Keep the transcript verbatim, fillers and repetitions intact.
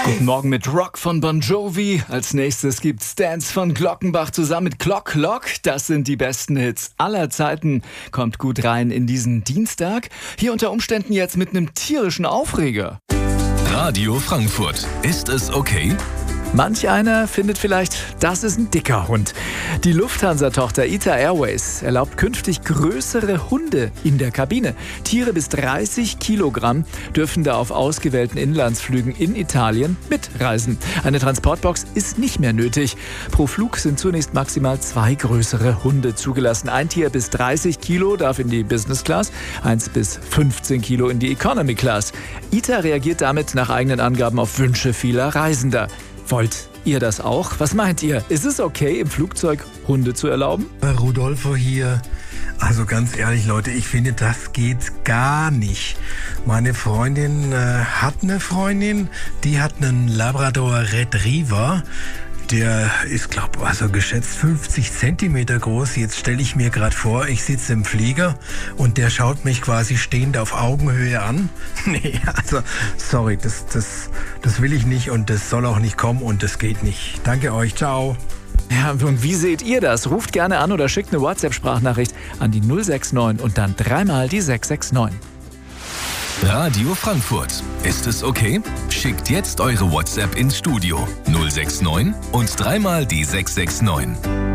Guten Morgen mit Rock von Bon Jovi. Als nächstes gibt's Dance von Glockenbach zusammen mit Clock Clock. Das sind die besten Hits aller Zeiten. Kommt gut rein in diesen Dienstag. Hier unter Umständen jetzt mit einem tierischen Aufreger. Radio Frankfurt. Ist es okay? Manch einer findet vielleicht, das ist ein dicker Hund. Die Lufthansa-Tochter I T A Airways erlaubt künftig größere Hunde in der Kabine. Tiere bis dreißig Kilogramm dürfen da auf ausgewählten Inlandsflügen in Italien mitreisen. Eine Transportbox ist nicht mehr nötig. Pro Flug sind zunächst maximal zwei größere Hunde zugelassen. Ein Tier bis dreißig Kilo darf in die Business Class, eins bis fünfzehn Kilo in die Economy Class. I T A reagiert damit nach eigenen Angaben auf Wünsche vieler Reisender. Wollt ihr das auch? Was meint ihr? Ist es okay, im Flugzeug Hunde zu erlauben? Rudolfo hier. Also ganz ehrlich, Leute, ich finde, das geht gar nicht. Meine Freundin äh, hat eine Freundin, die hat einen Labrador Retriever. Der ist, glaube ich, also geschätzt fünfzig Zentimeter groß. Jetzt stelle ich mir gerade vor, ich sitze im Flieger und der schaut mich quasi stehend auf Augenhöhe an. Nee, also, sorry, das, das, das will ich nicht und das soll auch nicht kommen und das geht nicht. Danke euch, ciao. Ja, und wie seht ihr das? Ruft gerne an oder schickt eine WhatsApp-Sprachnachricht an die null sechs neun und dann dreimal die sechs sechs neun. Radio Frankfurt. Ist es okay? Schickt jetzt eure WhatsApp ins Studio null sechs neun und dreimal die sechs sechs neun.